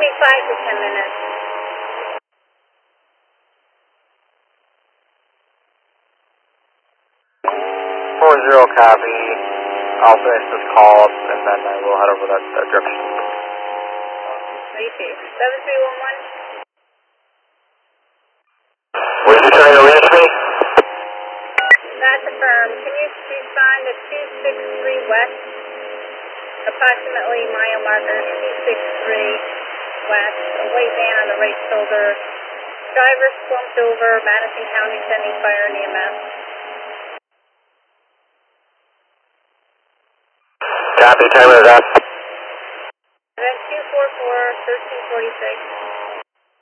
me 5 to 10 minutes. 40 copy. I'll finish this call and then I will head over that direction. Maybe. 7311? Were you trying to reach me? That's affirmed. Can you respond to 263 West? Approximately mile marker 263 West. A white van on the right shoulder. Driver slumped over. Madison County sending fire and EMS. Copy, timer is up. Event 244, 1346.